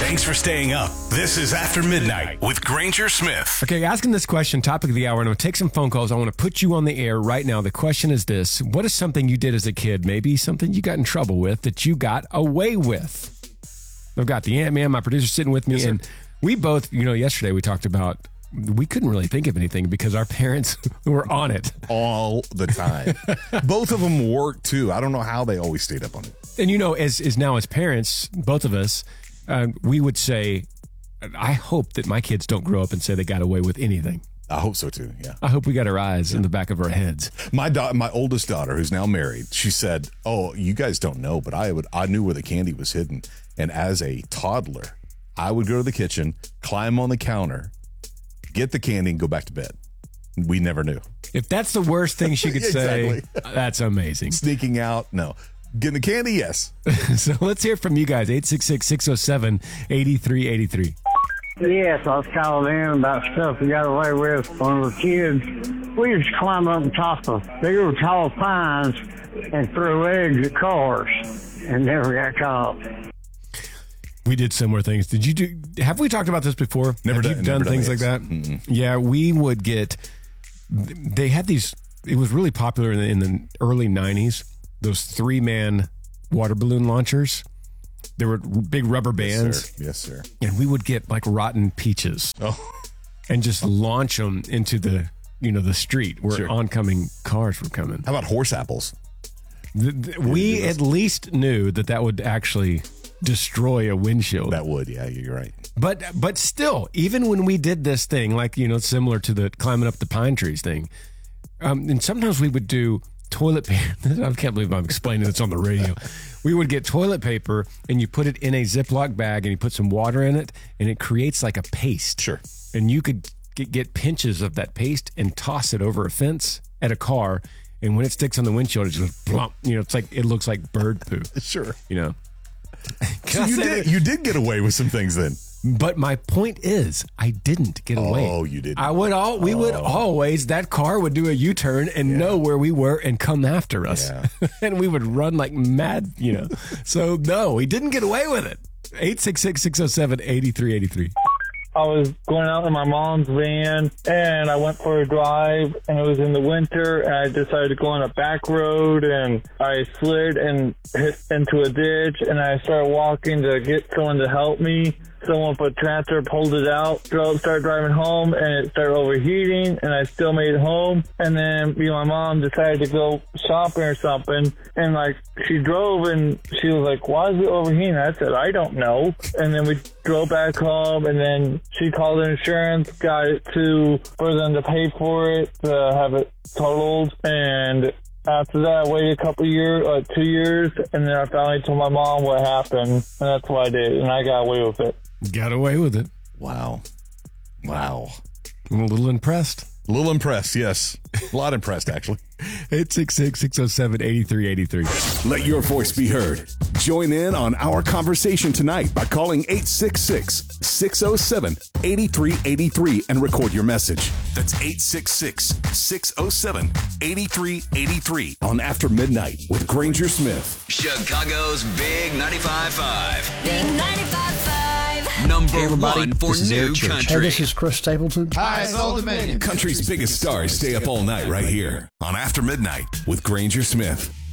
Thanks for staying up. This is After Midnight with Granger Smith. Okay, asking this question, topic of the hour, and I'm going to take some phone calls. I want to put you on the air right now. The question is this: what is something you did as a kid, maybe something you got in trouble with, that you got away with? I've got the Ant-Man, my producer, sitting with me, and we both, yesterday we talked about we couldn't really think of anything because our parents were on it. All the time. Both of them work, too. I don't know how they always stayed up on it. And as now as parents, both of us, we would say, I hope that my kids don't grow up and say they got away with anything. I hope so, too, yeah. I hope we got our eyes in the back of our heads. My oldest daughter, who's now married, she said, you guys don't know, but I knew where the candy was hidden. And as a toddler, I would go to the kitchen, climb on the counter, get the candy, and go back to bed. We never knew. If that's the worst thing she could say, that's amazing. Sneaking out, no. Getting the candy, yes. So let's hear from you guys. 866-607-8383. Yes, I was calling in about stuff we got away with when we were kids. We used to climb up on top of big old tall pines and throw eggs at cars and never got caught. We did similar things. Have we talked about this before? Never done things like that? Mm-mm. Yeah, we would they had these, it was really popular in the early 90s, those 3-man water balloon launchers. There were big rubber bands. Yes, sir. And we would get like rotten peaches and just launch them into the street where oncoming cars were coming. How about horse apples? We at least knew that would actually destroy a windshield. That would, yeah, you're right. But still, even when we did this thing, like, similar to the climbing up the pine trees thing, and sometimes we would do toilet paper. I can't believe I'm explaining this on the radio. We would get toilet paper and you put it in a Ziploc bag and you put some water in it and it creates like a paste. Sure. And you could get pinches of that paste and toss it over a fence at a car. And when it sticks on the windshield, it just plump. It looks like bird poo. Sure. So you did get away with some things then. But my point is, I didn't get away. Oh, you didn't. We would always, that car would do a U-turn and know where we were and come after us. Yeah. And we would run like mad, So, no, we didn't get away with it. 866-607-8383. I was going out in my mom's van, and I went for a drive, and it was in the winter, and I decided to go on a back road, and I slid and hit into a ditch, and I started walking to get someone to help me. Someone with a tractor pulled it out, started driving home, and it started overheating, and I still made it home. And then my mom decided to go shopping or something, and she drove, and she was like, "Why is it overheating?" I said, "I don't know." And then we drove back home, and then she called the insurance, got it for them to pay for it, to have it totaled, and after that, I waited a couple years, 2 years, and then I finally told my mom what happened, and that's what I did, and I got away with it. Got away with it. Wow. I'm a little impressed. A little impressed, yes. A lot impressed, actually. 866-607-8383. Let your voice be heard. Join in on our conversation tonight by calling 866-607-8383 and record your message. That's 866-607-8383 on After Midnight with Granger Smith. Chicago's Big 95.5. Big 95.5. Number one for new country. Hey, this is Chris Stapleton. Hi, it's Old Dominion. Country's biggest stars stay up all night right here on After Midnight with Granger Smith.